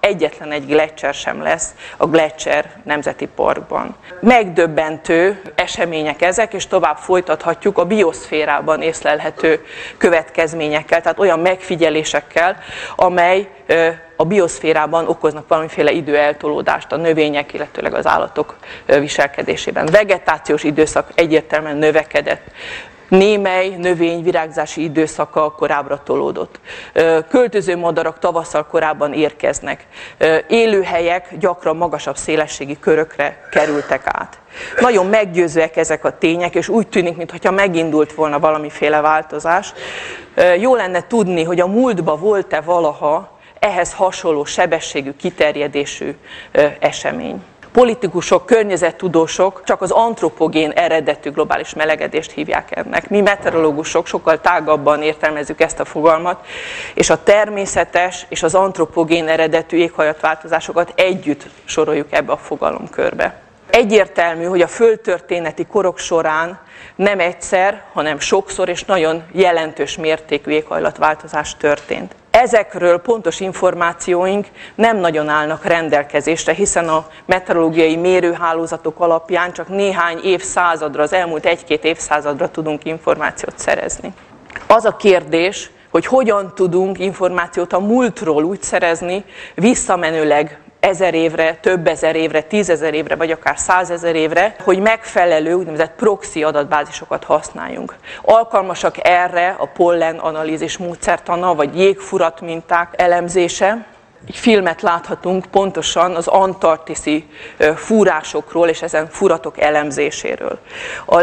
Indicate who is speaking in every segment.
Speaker 1: egyetlen egy gleccser sem lesz a Glacier Nemzeti Parkban. Megdöbbentő események ezek, és tovább folytathatjuk a bioszférában észlelhető következményekkel, tehát olyan megfigyelésekkel, amely a bioszférában okoznak valamiféle időeltolódást a növények, illetőleg az állatok viselkedésében. Vegetációs időszak egyértelműen növekedett. Némely növény virágzási időszaka korábbra tolódott. Költöző madarak tavasszal korábban érkeznek. Élőhelyek gyakran magasabb szélességi körökre kerültek át. Nagyon meggyőzőek ezek a tények, és úgy tűnik, mintha megindult volna valamiféle változás. Jó lenne tudni, hogy a múltban volt-e valaha ehhez hasonló sebességű, kiterjedésű esemény. Politikusok, környezettudósok csak az antropogén eredetű globális melegedést hívják ennek. Mi meteorológusok sokkal tágabban értelmezzük ezt a fogalmat, és a természetes és az antropogén eredetű éghajlatváltozásokat együtt soroljuk ebbe a fogalomkörbe. Egyértelmű, hogy a földtörténeti korok során nem egyszer, hanem sokszor és nagyon jelentős mértékű éghajlatváltozás történt. Ezekről pontos információink nem nagyon állnak rendelkezésre, hiszen a meteorológiai mérőhálózatok alapján csak néhány évszázadra, az elmúlt egy-két évszázadra tudunk információt szerezni. Az a kérdés, hogy hogyan tudunk információt a múltról úgy szerezni, visszamenőleg 1000 évre, több ezer évre, 10 000 évre, vagy akár 100 000 évre, hogy megfelelő úgynevezett proxy adatbázisokat használjunk. Alkalmasak erre a pollen analízis módszertana, vagy jégfurat minták elemzése. Egy filmet láthatunk pontosan az antarktiszi fúrásokról és ezen furatok elemzéséről. A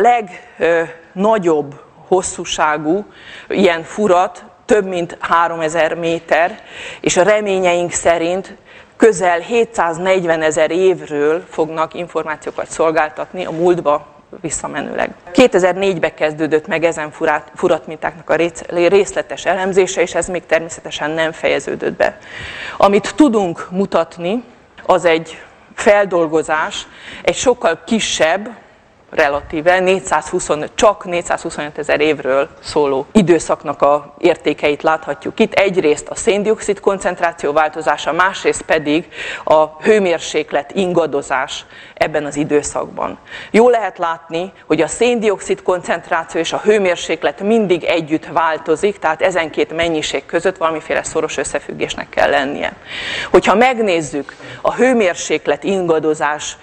Speaker 1: legnagyobb hosszúságú ilyen furat több mint 3000 méter, és a reményeink szerint közel 740 000 évről fognak információkat szolgáltatni a múltba visszamenőleg. 2004-ben kezdődött meg ezen furatmintáknak a részletes elemzése, és ez még természetesen nem fejeződött be. Amit tudunk mutatni, az egy feldolgozás, egy sokkal kisebb, relatíve csak 425 000 évről szóló időszaknak a értékeit láthatjuk itt. Egyrészt a szén-dioxid koncentráció változása, másrészt pedig a hőmérséklet ingadozás ebben az időszakban. Jól lehet látni, hogy a szén-dioxid koncentráció és a hőmérséklet mindig együtt változik, tehát ezen két mennyiség között valamiféle szoros összefüggésnek kell lennie. Hogyha megnézzük a hőmérséklet ingadozás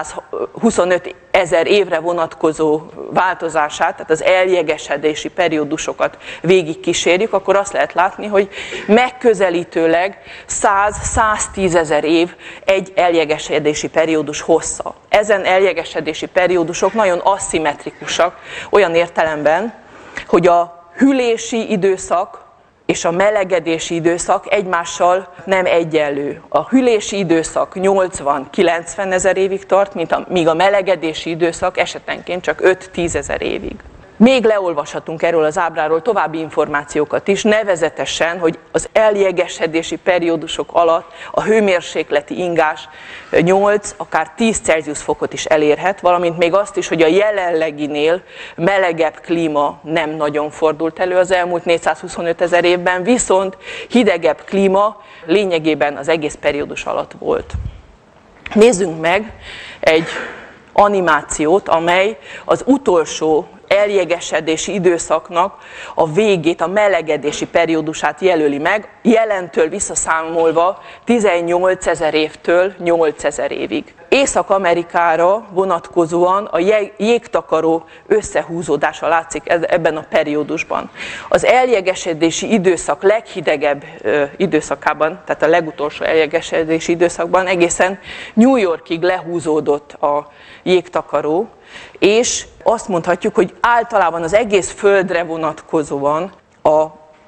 Speaker 1: 425 000 évre vonatkozó változását, tehát az eljegesedési periódusokat végigkísérjük, akkor azt lehet látni, hogy megközelítőleg 100-110 000 év egy eljegesedési periódus hossza. Ezen eljegesedési periódusok nagyon aszimmetrikusak olyan értelemben, hogy a hűlési időszak és a melegedési időszak egymással nem egyenlő. A hűlési időszak 80-90 000 évig tart, míg a melegedési időszak esetenként csak 5-10 000 évig. Még leolvashatunk erről az ábráról további információkat is, nevezetesen, hogy az eljegesedési periódusok alatt a hőmérsékleti ingás 8, akár 10 Celsius fokot is elérhet, valamint még azt is, hogy a jelenleginél melegebb klíma nem nagyon fordult elő az elmúlt 425 000 évben, viszont hidegebb klíma lényegében az egész periódus alatt volt. Nézzünk meg egy animációt, amely az utolsó eljegesedési időszaknak a végét, a melegedési periódusát jelöli meg, jelentől visszaszámolva 18 000 évtől 8 000 évig. Észak-Amerikára vonatkozóan a jégtakaró összehúzódása látszik ebben a periódusban. Az eljegesedési időszak leghidegebb időszakában, tehát a legutolsó eljegesedési időszakban egészen New Yorkig lehúzódott a jégtakaró, és azt mondhatjuk, hogy általában az egész földre vonatkozóan a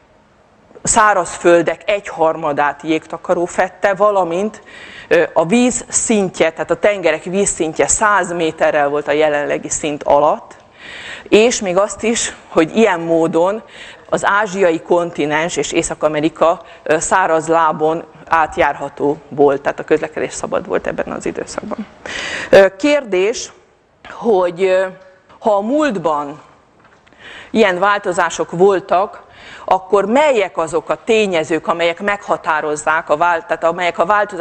Speaker 1: szárazföldek egyharmadát jégtakaró fedte, valamint a víz szintje, tehát a tengerek vízszintje 100 méterrel volt a jelenlegi szint alatt, és még azt is, hogy ilyen módon az ázsiai kontinens és Észak-Amerika száraz lábon átjárható volt, tehát a közlekedés szabad volt ebben az időszakban. Kérdés, hogy ha a múltban ilyen változások voltak, akkor melyek azok a tényezők, amelyek meghatározzák, amelyek a változás